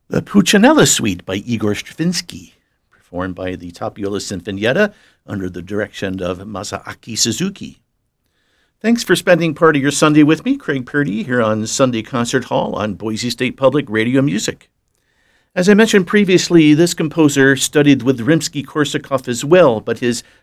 The Puccinella Suite by Igor Stravinsky, performed by the Tapiola Sinfonietta under the direction of Masaaki Suzuki. Thanks for spending part of your Sunday with me, Craig Purdy, here on Sunday Concert Hall on Boise State Public Radio Music. As I mentioned previously, this composer studied with Rimsky-Korsakov as well, but his